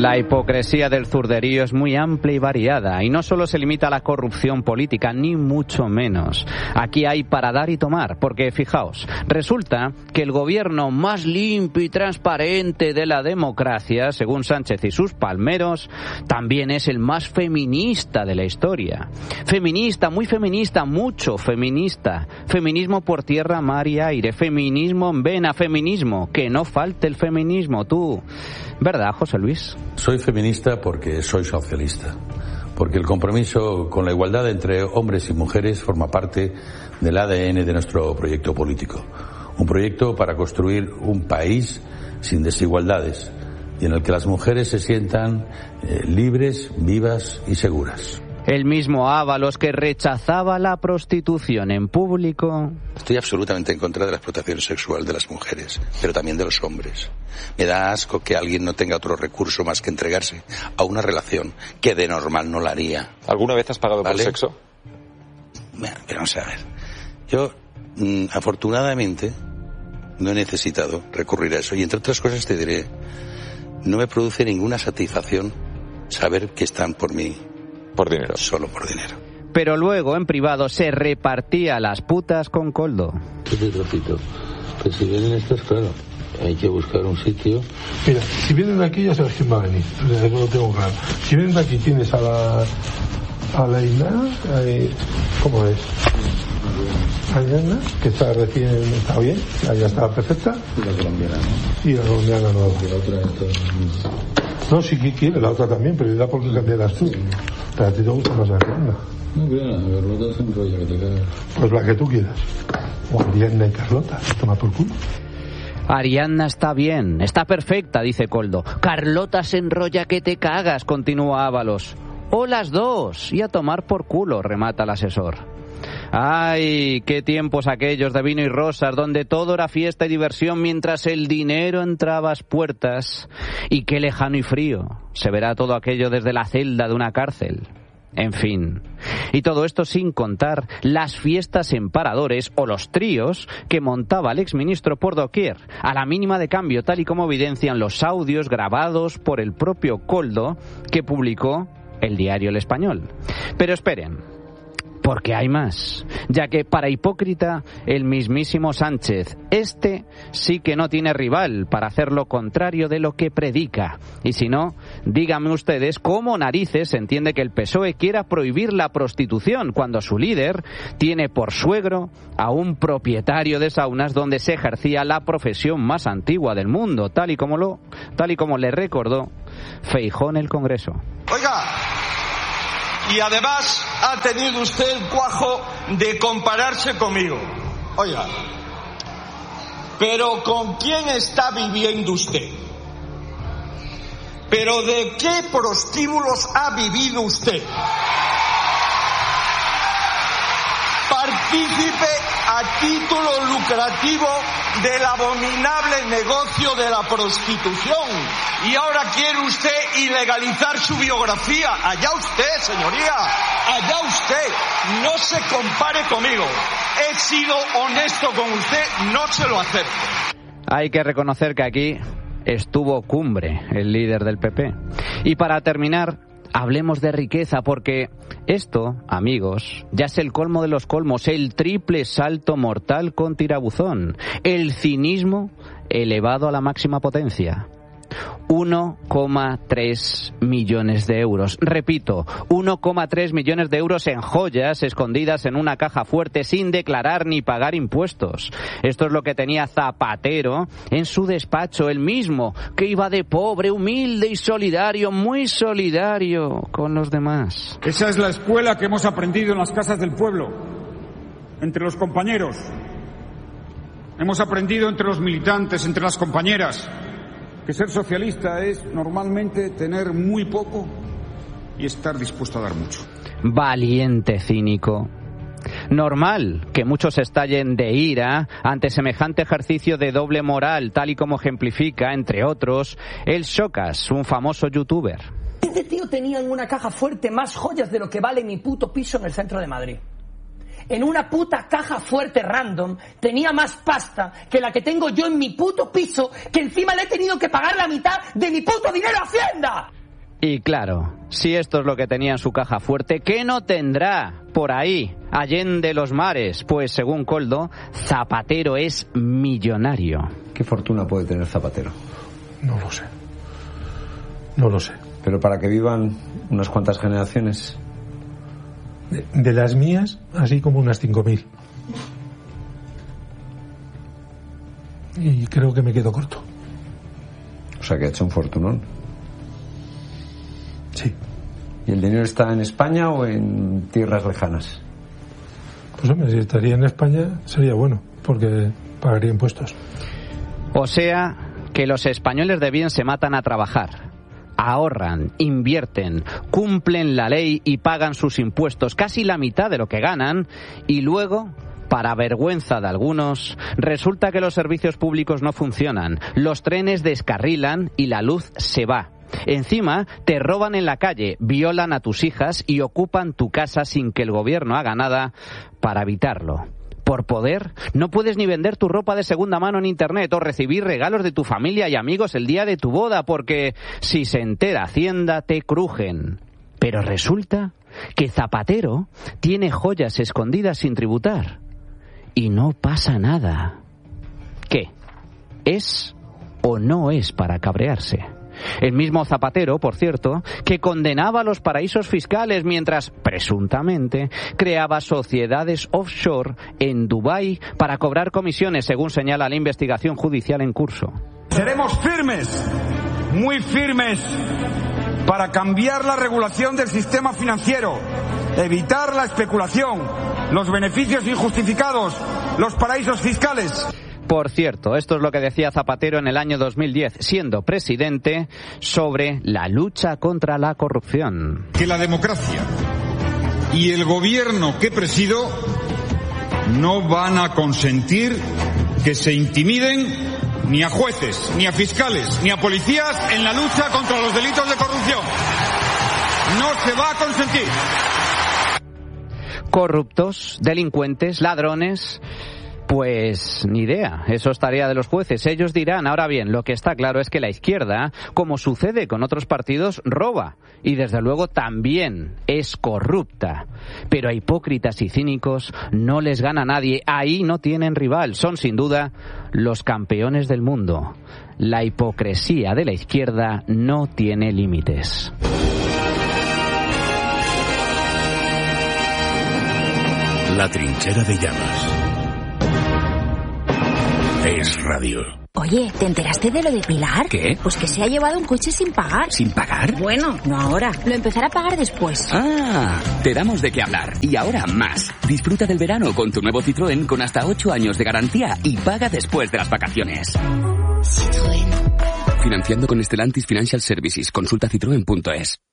La hipocresía del zurderío es muy amplia y variada, y no solo se limita a la corrupción política, ni mucho menos. Aquí hay para dar y tomar, porque fijaos, resulta que el gobierno más limpio y transparente de la democracia, según Sánchez y sus palmeros, también es el más feminista de la historia. Feminista, muy feminista, mucho feminista. Feminismo por tierra, mar y aire. Feminismo en vena, feminismo. Que no falte el feminismo, tú. ¿Verdad, José Luis? Soy feminista porque soy socialista. Porque el compromiso con la igualdad entre hombres y mujeres forma parte del ADN de nuestro proyecto político. Un proyecto para construir un país sin desigualdades y en el que las mujeres se sientan libres, vivas y seguras. El mismo Ábalos que rechazaba la prostitución en público. Estoy absolutamente en contra de la explotación sexual de las mujeres, pero también de los hombres. Me da asco que alguien no tenga otro recurso más que entregarse a una relación que de normal no la haría. ¿Alguna vez has pagado por sexo? Bueno, pero vamos a ver. Yo, afortunadamente, no he necesitado recurrir a eso. Y entre otras cosas te diré, no me produce ninguna satisfacción saber que están por mí. Por dinero. Solo por dinero. Pero luego, en privado, se repartía las putas con Koldo. ¿Qué te repito? Que si vienen estas, claro, hay que buscar un sitio. Mira, si vienen de aquí ya sabes quién va a venir. Lo tengo claro. Si vienen de aquí tienes a la Ina, ¿cómo es? A Ina, que está bien, ya está perfecta. Y la colombiana, ¿no? Y la colombiana no. Y la otra No, sí que quiere, la otra también, pero da por qué cambiarás tú. Pero a ti te gusta más la Ariadna. No, claro, la Carlota se enrolla que te cagas. Pues la que tú quieras. O Ariadna y Carlota, toma por culo. Ariadna está bien, está perfecta, dice Koldo. Carlota se enrolla que te cagas, continúa Ábalos. O las dos, y a tomar por culo, remata el asesor. ¡Ay, qué tiempos aquellos de vino y rosas, donde todo era fiesta y diversión mientras el dinero entraba a las puertas! Y qué lejano y frío se verá todo aquello desde la celda de una cárcel. En fin, y todo esto sin contar las fiestas en paradores o los tríos que montaba el exministro por doquier, a la mínima de cambio, tal y como evidencian los audios grabados por el propio Koldo que publicó el diario El Español. Pero esperen, porque hay más, ya que para hipócrita el mismísimo Sánchez, sí que no tiene rival para hacer lo contrario de lo que predica. Y si no, díganme ustedes cómo narices se entiende que el PSOE quiera prohibir la prostitución cuando su líder tiene por suegro a un propietario de saunas donde se ejercía la profesión más antigua del mundo, tal y como le recordó Feijóo en el Congreso. Oiga, y además ha tenido usted el cuajo de compararse conmigo. Oiga, pero ¿con quién está viviendo usted? ¿Pero de qué prostíbulos ha vivido usted? Partícipe a título lucrativo del abominable negocio de la prostitución. Y ahora quiere usted ilegalizar su biografía. Allá usted, señoría. Allá usted. No se compare conmigo. He sido honesto con usted. No se lo acepto. Hay que reconocer que aquí estuvo Cumbre, el líder del PP. Y para terminar, hablemos de riqueza, porque esto, amigos, ya es el colmo de los colmos, el triple salto mortal con tirabuzón, el cinismo elevado a la máxima potencia. 1,3 millones de euros. Repito, 1,3 millones de euros en joyas escondidas en una caja fuerte sin declarar ni pagar impuestos. Esto es lo que tenía Zapatero en su despacho, el mismo que iba de pobre, humilde y solidario, muy solidario con los demás. Esa es la escuela que hemos aprendido en las casas del pueblo, entre los compañeros. Hemos aprendido entre los militantes, entre las compañeras, que ser socialista es normalmente tener muy poco y estar dispuesto a dar mucho. Valiente cínico. Normal que muchos estallen de ira ante semejante ejercicio de doble moral, tal y como ejemplifica, entre otros, el Shocas, un famoso youtuber. Este tío tenía en una caja fuerte más joyas de lo que vale mi puto piso en el centro de Madrid. en una puta caja fuerte random tenía más pasta que la que tengo yo en mi puto piso, que encima le he tenido que pagar la mitad de mi puto dinero a Hacienda. Y claro, si esto es lo que tenía en su caja fuerte, ¿qué no tendrá por ahí, allende los mares? Pues según Koldo, Zapatero es millonario. ¿Qué fortuna puede tener Zapatero? No lo sé. No lo sé. Pero para que vivan unas cuantas generaciones. De las mías, así como unas 5.000. Y creo que me quedo corto. O sea que ha hecho un fortunón. Sí. ¿Y el dinero está en España o en tierras lejanas? Pues hombre, si estaría en España sería bueno, porque pagaría impuestos. O sea, que los españoles de bien se matan a trabajar. Ahorran, invierten, cumplen la ley y pagan sus impuestos, casi la mitad de lo que ganan, y luego, para vergüenza de algunos, resulta que los servicios públicos no funcionan, los trenes descarrilan y la luz se va. Encima, te roban en la calle, violan a tus hijas y ocupan tu casa sin que el gobierno haga nada para evitarlo. Por poder, no puedes ni vender tu ropa de segunda mano en internet o recibir regalos de tu familia y amigos el día de tu boda, porque si se entera Hacienda te crujen. Pero resulta que Zapatero tiene joyas escondidas sin tributar y no pasa nada. ¿Qué? ¿Es o no es para cabrearse? El mismo Zapatero, por cierto, que condenaba los paraísos fiscales mientras, presuntamente, creaba sociedades offshore en Dubái para cobrar comisiones, según señala la investigación judicial en curso. Seremos firmes, muy firmes, para cambiar la regulación del sistema financiero, evitar la especulación, los beneficios injustificados, los paraísos fiscales. Por cierto, esto es lo que decía Zapatero en el año 2010, siendo presidente, sobre la lucha contra la corrupción. Que la democracia y el gobierno que presido no van a consentir que se intimiden ni a jueces, ni a fiscales, ni a policías en la lucha contra los delitos de corrupción. No se va a consentir. Corruptos, delincuentes, ladrones... Pues ni idea, eso es tarea de los jueces, ellos dirán. Ahora bien, lo que está claro es que la izquierda, como sucede con otros partidos, roba y desde luego también es corrupta. Pero a hipócritas y cínicos no les gana nadie, ahí no tienen rival, son sin duda los campeones del mundo. La hipocresía de la izquierda no tiene límites. La trinchera de llamas. Es radio. Oye, ¿te enteraste de lo de Pilar? ¿Qué? Pues que se ha llevado un coche sin pagar. ¿Sin pagar? Bueno, no ahora. Lo empezará a pagar después. Ah, te damos de qué hablar. Y ahora más. Disfruta del verano con tu nuevo Citroën con hasta 8 años de garantía y paga después de las vacaciones. Citroën. Financiando con Stellantis Financial Services. Consulta citroen.es.